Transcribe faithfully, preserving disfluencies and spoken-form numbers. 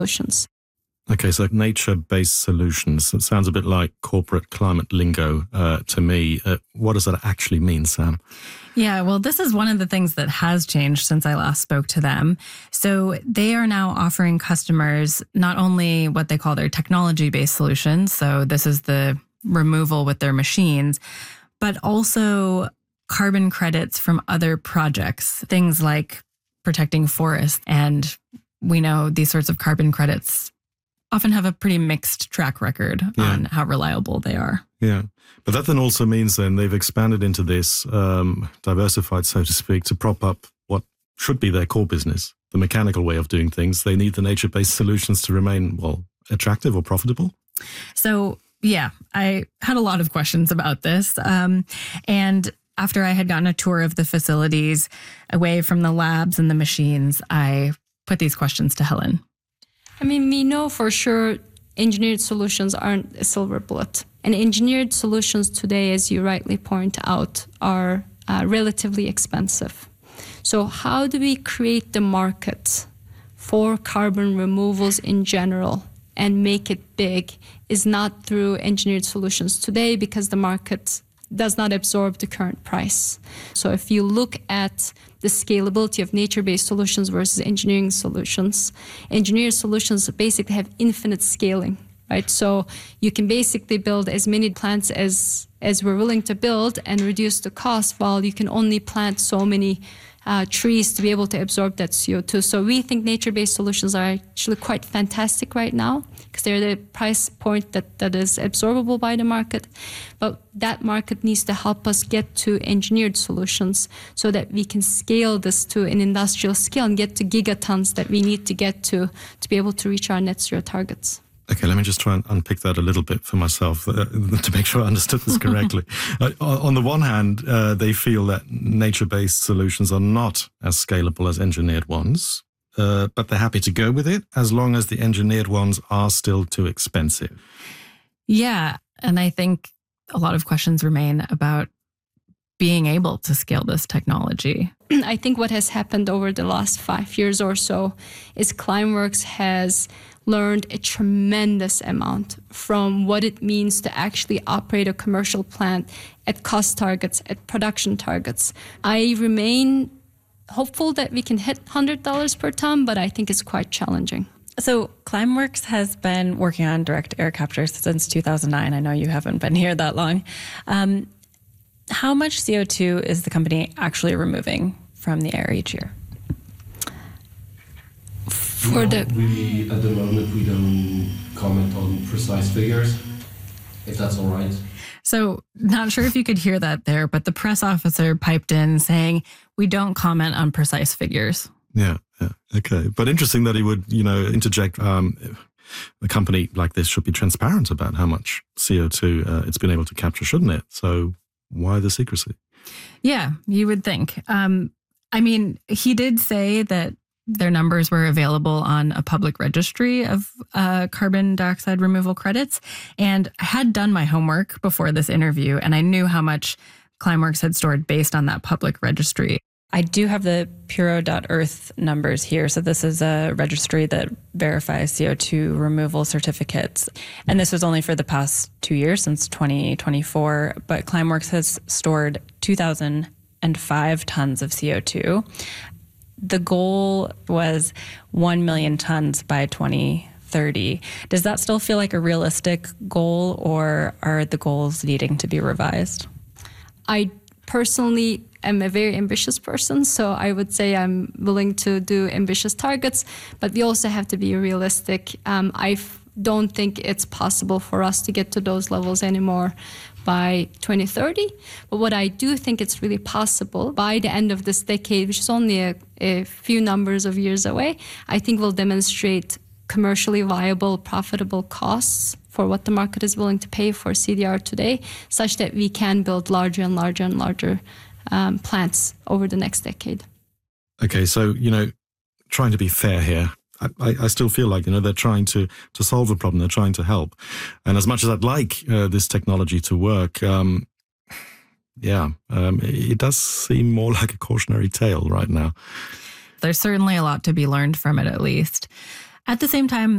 solutions. Okay, so nature-based solutions. It sounds a bit like corporate climate lingo uh, to me. Uh, what does that actually mean, Sam? Yeah, well, this is one of the things that has changed since I last spoke to them. So they are now offering customers not only what they call their technology-based solutions, so this is the removal with their machines, but also carbon credits from other projects, things like protecting forests. And we know these sorts of carbon credits often have a pretty mixed track record yeah. on how reliable they are. Yeah. But that then also means then they've expanded into this, um, diversified, so to speak, to prop up what should be their core business, the mechanical way of doing things. They need the nature-based solutions to remain, well, attractive or profitable. So, yeah, I had a lot of questions about this. Um, and after I had gotten a tour of the facilities away from the labs and the machines, I put these questions to Helen. I mean, we know for sure engineered solutions aren't a silver bullet. And engineered solutions today, as you rightly point out, are uh, relatively expensive. So how do we create the market for carbon removals in general and make it big is not through engineered solutions today, because the market does not absorb the current price. So if you look at the scalability of nature-based solutions versus engineering solutions, engineered solutions basically have infinite scaling, right? So you can basically build as many plants as, as we're willing to build and reduce the cost, while you can only plant so many Uh, trees to be able to absorb that C O two. So we think nature-based solutions are actually quite fantastic right now, because they're the price point that, that is absorbable by the market. But that market needs to help us get to engineered solutions so that we can scale this to an industrial scale and get to gigatons that we need to get to to be able to reach our net zero targets. Okay, let me just try and unpick that a little bit for myself uh, to make sure I understood this correctly. uh, on the one hand, uh, they feel that nature-based solutions are not as scalable as engineered ones, uh, but they're happy to go with it as long as the engineered ones are still too expensive. Yeah, and I think a lot of questions remain about being able to scale this technology. I think what has happened over the last five years or so is Climeworks has learned a tremendous amount from what it means to actually operate a commercial plant at cost targets, at production targets. I remain hopeful that we can hit one hundred dollars per ton, but I think it's quite challenging. So Climeworks has been working on direct air capture since two thousand nine. I know you haven't been here that long. Um, how much C O two is the company actually removing from the air each year? For the we, at the moment, we don't comment on precise figures, if that's all right. So not sure if you could hear that there, but the press officer piped in saying, we don't comment on precise figures. Yeah, yeah, okay. But interesting that he would, you know, interject. Um, a company like this should be transparent about how much C O two uh, it's been able to capture, shouldn't it? So why the secrecy? Yeah, you would think. Um, I mean, he did say that their numbers were available on a public registry of uh, carbon dioxide removal credits. And I had done my homework before this interview, and I knew how much Climeworks had stored based on that public registry. I do have the Puro dot earth numbers here. So this is a registry that verifies C O two removal certificates. And this was only for the past two years, since twenty twenty-four. But Climeworks has stored two thousand five tons of C O two. The goal was one million tons by twenty thirty. Does that still feel like a realistic goal, or are the goals needing to be revised? I personally am a very ambitious person, so I would say I'm willing to do ambitious targets, but we also have to be realistic. Um, I don't think it's possible for us to get to those levels anymore by twenty thirty. But what I do think it's really possible by the end of this decade, which is only a, a few numbers of years away, I think we'll demonstrate commercially viable, profitable costs for what the market is willing to pay for C D R today, such that we can build larger and larger and larger um, plants over the next decade. Okay, so, you know, trying to be fair here, I, I still feel like, you know, they're trying to, to solve the problem, they're trying to help. And as much as I'd like uh, this technology to work, um, yeah, um, it does seem more like a cautionary tale right now. There's certainly a lot to be learned from it, at least. At the same time,